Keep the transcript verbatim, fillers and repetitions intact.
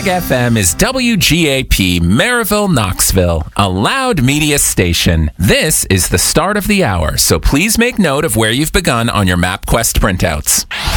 Mag F M is W G A P Maryville, Knoxville, a loud media station. This is the start of the hour, so please make note of where you've begun on your MapQuest printouts.